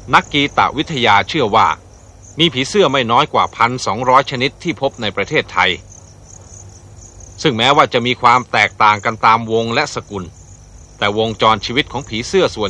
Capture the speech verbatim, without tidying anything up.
นักกีตวิทยาเชื่อว่ามีผีเสื้อไม่น้อยกว่า หนึ่งพันสองร้อย ชนิดที่พบในประเทศไทยซึ่งแม้ว่าจะมีความแตกต่างกันตามวงและสกุลแต่วงจรชีวิตของผีเสื้อส่วน